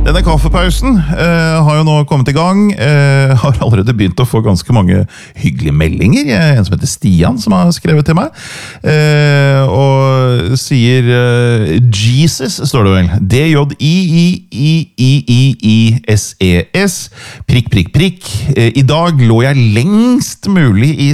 Denne kaffepausen har jo nå kommet i gang, har allerede begynt å få ganske mange hyggelige meldinger. En som heter Stian som har skrevet til meg, og sier Jesus, står det vel. DJIIIIIISES, prikk, prikk, prikk. I dag lå jeg lengst mulig i